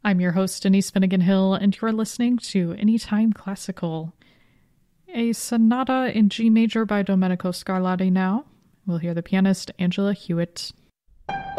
I'm your host, Denise Finnegan Hill, and you're listening to Anytime Classical. A sonata in G major by Domenico Scarlatti now. We'll hear the pianist Angela Hewitt.